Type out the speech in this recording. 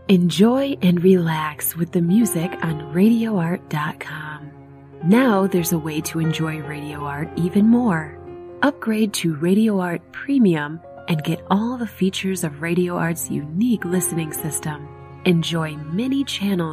Enjoy and relax with the music on RadioArt.com. Now there's a way to enjoy Radio Art even more. Upgrade to Radio Art Premium and get all the features of Radio Art's unique listening system. Enjoy many channels